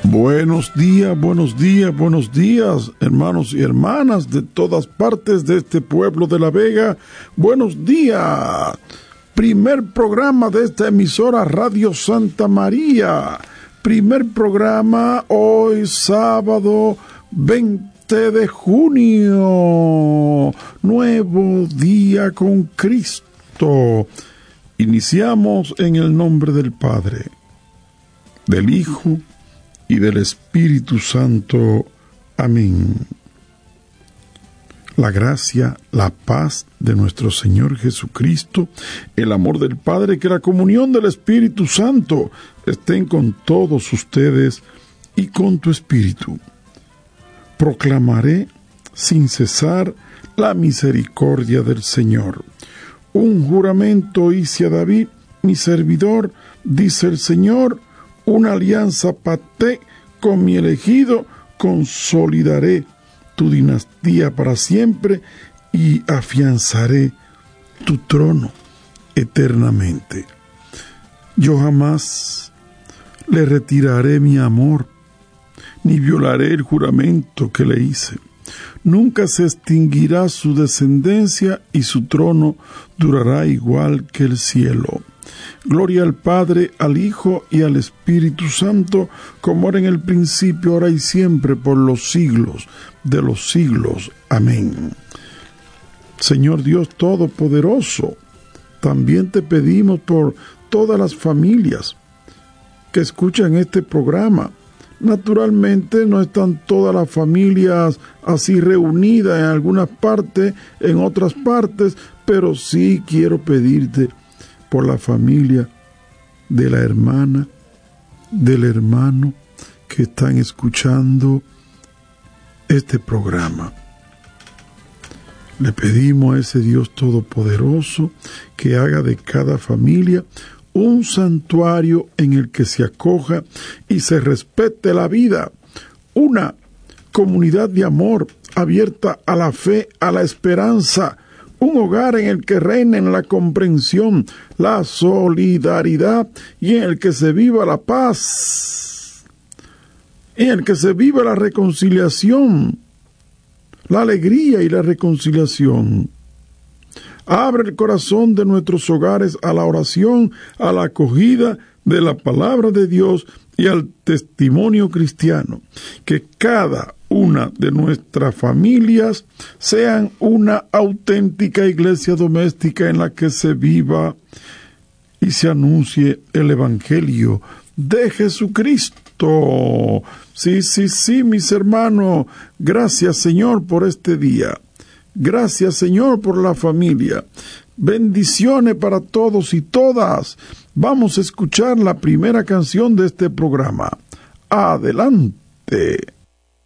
Buenos días, hermanos y hermanas de todas partes de este pueblo de La Vega. Buenos días. Primer programa de esta emisora Radio Santa María. Primer programa hoy sábado 20 de junio. Nuevo día con Cristo. Iniciamos en el nombre del Padre, del Hijo y del Espíritu Santo. Amén. La gracia, la paz de nuestro Señor Jesucristo, el amor del Padre, que la comunión del Espíritu Santo estén con todos ustedes y con tu espíritu. Proclamaré sin cesar la misericordia del Señor. Un juramento hice a David, mi servidor, dice el Señor. Una alianza pacté con mi elegido, consolidaré tu dinastía para siempre y afianzaré tu trono eternamente. Yo jamás le retiraré mi amor, ni violaré el juramento que le hice. Nunca se extinguirá su descendencia y su trono durará igual que el cielo. Gloria al Padre, al Hijo y al Espíritu Santo, como era en el principio, ahora y siempre, por los siglos de los siglos. Amén. Señor Dios Todopoderoso, también te pedimos por todas las familias que escuchan este programa. Naturalmente no están todas las familias así reunidas en algunas partes, en otras partes, pero sí quiero pedirte por la familia de la hermana, del hermano que están escuchando este programa. Le pedimos a ese Dios Todopoderoso que haga de cada familia un santuario en el que se acoja y se respete la vida, una comunidad de amor abierta a la fe, a la esperanza, un hogar en el que reinen la comprensión, la solidaridad y en el que se viva la paz, en el que se viva la reconciliación, la alegría y la reconciliación. Abre el corazón de nuestros hogares a la oración, a la acogida de la palabra de Dios y al testimonio cristiano. Que cada una de nuestras familias sean una auténtica iglesia doméstica en la que se viva y se anuncie el Evangelio de Jesucristo. Sí, mis hermanos, gracias Señor por este día. Gracias Señor por la familia. Bendiciones para todos y todas. Vamos a escuchar la primera canción de este programa. Adelante.